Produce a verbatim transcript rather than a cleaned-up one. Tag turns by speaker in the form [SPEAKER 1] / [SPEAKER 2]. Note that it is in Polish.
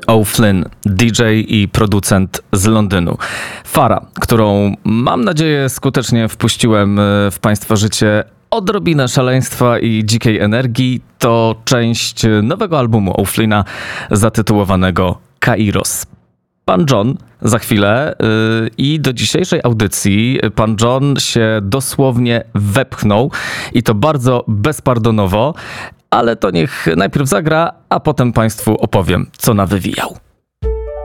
[SPEAKER 1] O'Flynn, D J i producent z Londynu. Fara, którą mam nadzieję skutecznie wpuściłem w Państwa życie, odrobinę szaleństwa i dzikiej energii, to część nowego albumu O'Flynna zatytułowanego Kairos. Pan John za chwilę yy, i do dzisiejszej audycji pan John się dosłownie wepchnął i to bardzo bezpardonowo, ale to niech najpierw zagra, a potem Państwu opowiem, co nawywijał.